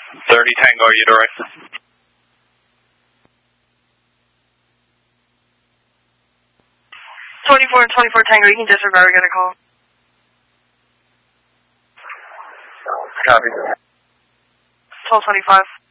30 Tango, are you direct? 24 and 24 Tango, you can disregard, we got a call. Copy. 1225.